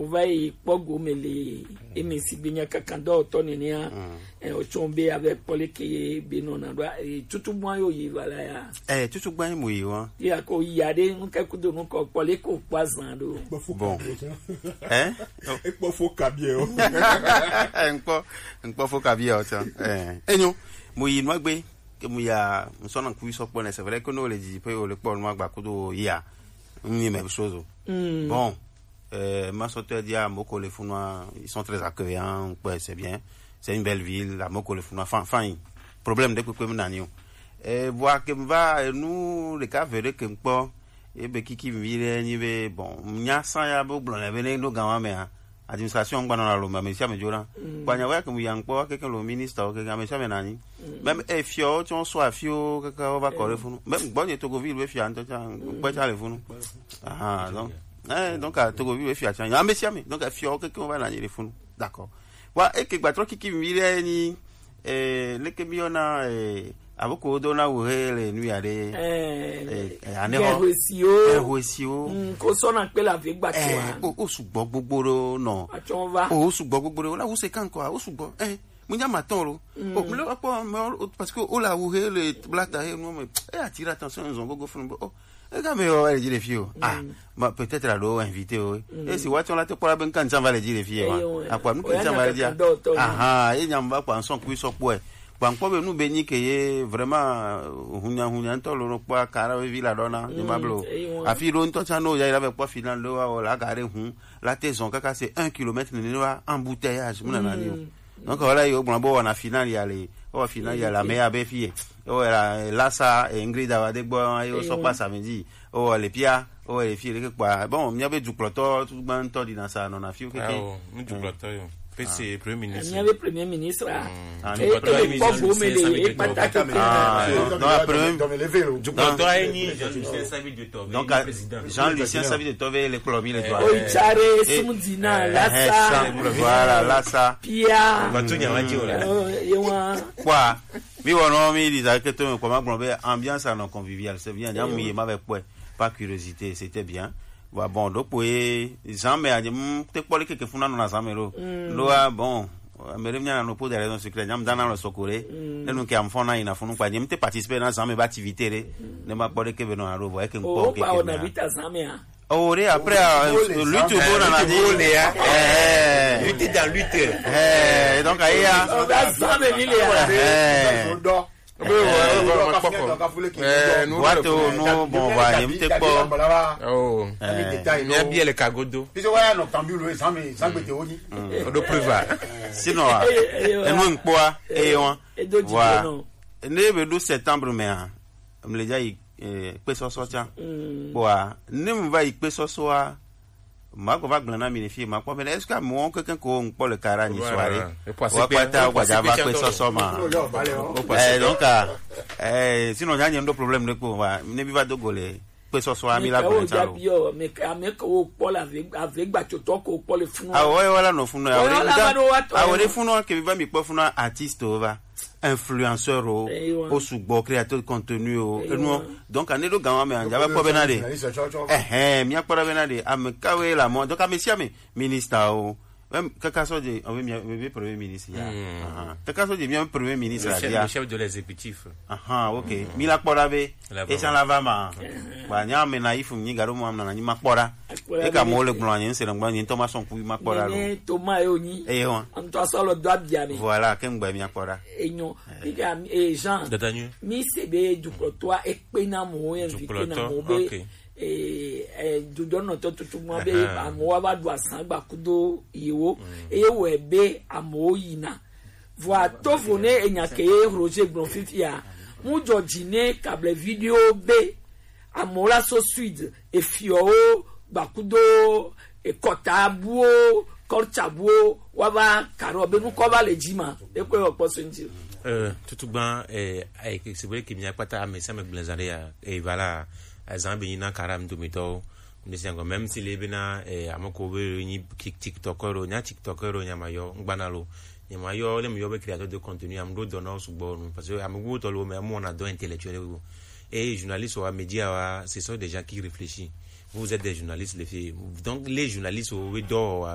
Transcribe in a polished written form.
vai pogo mele emisi binya kakando toni nia ochombe avec polike binona tutu mwa yo yivala ya tutu gban mu yi won ya ko yade nka kudo nko poleko kwazando bon ekpo fo kabie o nkpo fo kabie o tan enyo mu yi no gbe ke mu ya nsona ku so pon c'est vrai que no le dit pe o le pon no agba kudo ya ni même chose bon ma sauteur dit à Moko les Founois, ils sont très accueillants, ouais, c'est bien, c'est une belle ville, la Moko les Founois, enfin, problème de quoi me n'anio. Voir que va nous les cas verrez que m'po et be qui vire ni be bon, nya sans ya bo blanc, venez nous gamin mais administration ngwana na lo ma monsieur me jora. Kwa nya wa que mu yang po que le ministre que ga monsieur me nani. Même fio, tu on soit fio que va correr Founou. Même bon et Togo ville we fio en temps, quoi ça les Founou. Ah donc donc à Togo vi fi atanya amesi ame donc fi o keke on va na le funu d'accord wa e ke gbatro kiki mi re ni le ke mi ona aboko do na wo hele nu ya de aneho ehosio ko so na pe la fi gbatro o sugbo gbogboro no o sugbo gbogboro la wo se kan ko o sugbo mo nya maton ro o mi le pa parce que o la wo hele blata he no me attire attention ils ont gogo funu mais elle dit les filles peut-être la do invité et si watch on la te pour la ben kan va les dire les filles à quoi nous kan va dire et nyamba kwa son ku so po kwa nko be nu be ni ke vraiment hunya ntolo kwa kara we villa dona ni mablo afi ro nto chano ya ila po final lo wa la gare hun la maison kaka c'est 1 km ni wa embouteillage muna nani donc voilà yo bon bon na final ya le au final ya la meilleure be fille là ça Ingrid Awade bon yo so pas samedi les pia les filles que quoi bon il y avait du ploto tout ban to di dans ça non a fille que du ploto yo PC premier ministre il y avait premier ministre là du ploto donc Jean-Lucien Savi de Tové les promis les doigts Chare Sumdina Lassa voilà Lassa Pia quoi mi wono mi disait que tout comment bon ambiance non convivial c'est bien nyam mi m'avait pas curiosité c'était bien bon donc pour jamais te poli que funa na samero lo bon mere mnya no po de raison secret nyam dana no sokore nenu ke amfona ina funu kwa nyem te participer na samé ba activité re ne ma poli que beno aro voye que nko ke na vita samea ore après lutte bon na dit lutte dans lutte donc aya samé vile no bon va yemte po mi bien le kagodo biso wa no tambule sambe te oni do preva sinon enu npoa won wa ne be do septembre mais me le jai pe so tia wa ne me va pe so ma ko va glana mi fi ma ko mais est-ce que moi quelqu'un ko npo le cara ni soirée wa pata wa java pe so ma donc sinon ya ndo problème de ko wa ne bi va dogole pe so ami la ko ta mais ko pour avec bachoto ko pour le funu ouais voilà no funu awore funu ke bi va mi po funu artiste over influenceur au sugbo créateur de contenu donc anedo gawa me anja ba ko benade mi akpara benade am kawe la mo donc amesiame ministre même kaka so de on veut premier ministre ya kaka so de bien premier ministre le chef de l'exécutif OK mi la kpora be e san la vama ba nya me na ifu nyi garo mo am na nyi makpora e ka mo le gbon nyi se ngba nyi Thomas on ku makpora lo ni Thomas oni on to so lo do abia mi voilà ke ngba mi akpora enyo diga Jean mi se be du toi e pe na mo invité na mo be du dono to mo be amo wa do asan gba kudo yewo ewo ebe amo yina voa to fone enyake Roger Bronfifia mu Georgine câble vidéo be amola so sud e fio bakudo e kotabuo korchabuo waba karobe nu ko ba le jima e ko opo so nji tutugban c'est vrai que mi apata amesa me blazarea e voilà azambe yina karam dumito ndisiango même si lebena amako be ni tiktokero nya tiktokero nya mayo ngbanalo nya mayo le mi be créateur de contenu am do donner sugbonu parce que amugo to lo me mo na do intellectuel et journalistes ou médias ce sont des gens qui réfléchissent. Vous êtes des journalistes les filles, donc les journalistes au